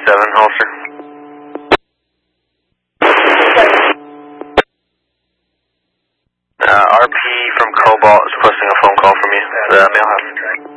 7, officer. RP from Cobalt is requesting a phone call from you, the mail house.